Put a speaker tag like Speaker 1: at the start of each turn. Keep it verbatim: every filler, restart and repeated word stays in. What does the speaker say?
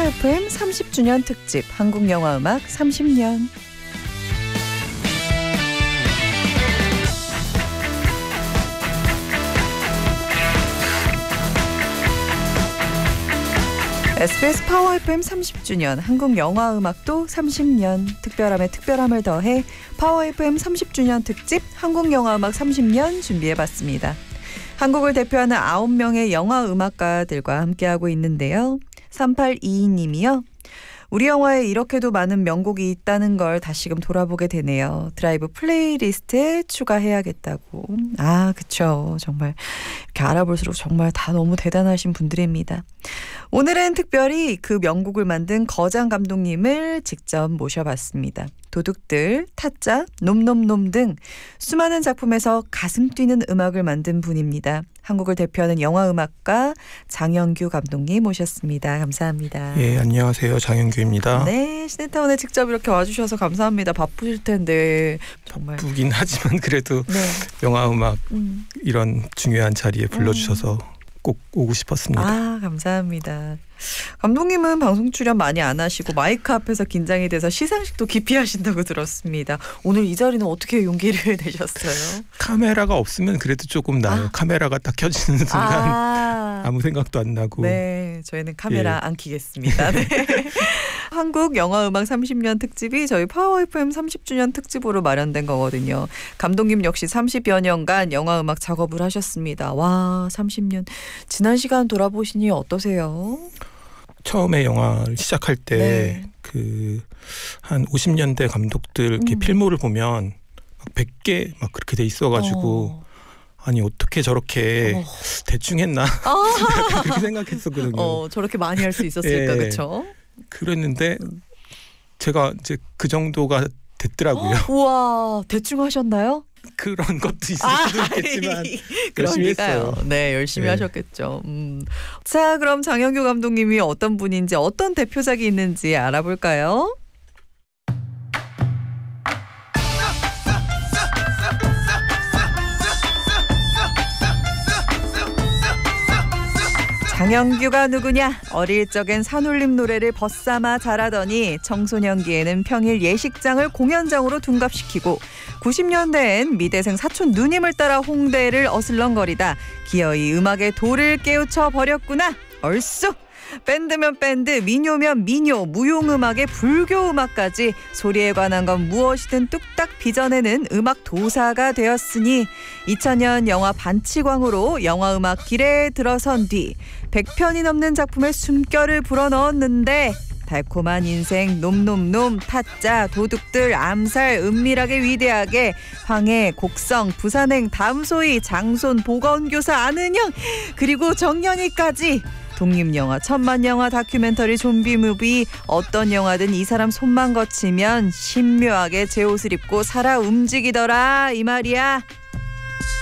Speaker 1: 파워에프엠 삼십 주년 특집 한국영화음악 삼십 년. 에스비에스 파워에프엠 삼십 주년 한국영화음악도 삼십 년 특별함에 특별함을 더해 파워에프엠 삼십 주년 특집 한국영화음악 삼십 년 준비해봤습니다. 한국을 대표하는 아홉 명의 영화음악가들과 함께하고 있는데요. 삼팔이이 님이요. 우리 영화에 이렇게도 많은 명곡이 있다는 걸 다시금 돌아보게 되네요. 드라이브 플레이리스트에 추가해야겠다고. 아, 그쵸. 정말 이렇게 알아볼수록 정말 다 너무 대단하신 분들입니다. 오늘은 특별히 그 명곡을 만든 거장 감독님을 직접 모셔봤습니다. 도둑들, 타짜, 놈놈놈 등 수많은 작품에서 가슴 뛰는 음악을 만든 분입니다. 한국을 대표하는 영화음악가 장영규 감독님 모셨습니다. 감사합니다.
Speaker 2: 예, 안녕하세요. 장영규입니다.
Speaker 1: 네, 시네타운에 직접 이렇게 와주셔서 감사합니다. 바쁘실 텐데 정말.
Speaker 2: 바쁘긴 하지만 그래도
Speaker 1: 네.
Speaker 2: 영화음악
Speaker 1: 음.
Speaker 2: 이런 중요한 자리에 불러주셔서 음. 꼭 오고 싶었습니다.
Speaker 1: 아, 감사합니다. 감독님은 방송 출연 많이 안 하시고 마이크 앞에서 긴장이 돼서 시상식도 기피하신다고 들었습니다. 오늘 이 자리는 어떻게 용기를 내셨어요?
Speaker 2: 카메라가 없으면 그래도 조금 나아요. 아. 카메라가 딱 켜지는 순간 아. 아무 생각도 안 나고.
Speaker 1: 네, 저희는 카메라
Speaker 2: 예.
Speaker 1: 안 켜겠습니다. 네. 한국 영화음악 삼십 년 특집이 저희 파워에프엠 삼십 주년 특집으로 마련된 거거든요. 감독님 역시 삼십여 년간 영화음악 작업을 하셨습니다. 와, 삼십 년. 지난 시간 돌아보시니 어떠세요?
Speaker 2: 처음에 영화를 시작할 때 그 한 오십 년대 감독들 이렇게 음. 필모를 보면 막 백 개 막 그렇게 돼 있어가지고 어. 아니 어떻게 저렇게 어. 대충 했나 아. 그렇게 생각했었거든요.
Speaker 1: 어, 저렇게 많이 할 수 있었을까,
Speaker 2: 예.
Speaker 1: 그렇죠?
Speaker 2: 그랬는데 음. 제가 이제 그 정도가 됐더라고요.
Speaker 1: 어, 우와, 대충 하셨나요?
Speaker 2: 그런 것도 있을 수도
Speaker 1: 아,
Speaker 2: 있겠지만 열심히 했어요.
Speaker 1: 네, 열심히 네. 하셨겠죠. 음. 자, 그럼 장영규 감독님이 어떤 분인지 어떤 대표작이 있는지 알아볼까요? 장영규가 누구냐? 어릴 적엔 산울림 노래를 벗삼아 잘하더니 청소년기에는 평일 예식장을 공연장으로 둔갑시키고 구십 년대엔 미대생 사촌 누님을 따라 홍대를 어슬렁거리다 기어이 음악의 돌을 깨우쳐 버렸구나. 얼쑤! 밴드면 밴드, 민요면 민요, 무용음악에 불교음악까지 소리에 관한 건 무엇이든 뚝딱 빚어내는 음악 도사가 되었으니 이천 년 영화 반치광으로 영화음악 길에 들어선 뒤 백 편이 넘는 작품에 숨결을 불어넣었는데 달콤한 인생, 놈놈놈, 타짜, 도둑들, 암살, 은밀하게 위대하게, 황해, 곡성, 부산행, 담소희, 장손, 보건교사, 아는형, 그리고 정연이까지 독립영화, 천만영화, 다큐멘터리, 좀비무비 어떤 영화든 이 사람 손만 거치면 신묘하게 제 옷을 입고 살아 움직이더라 이 말이야.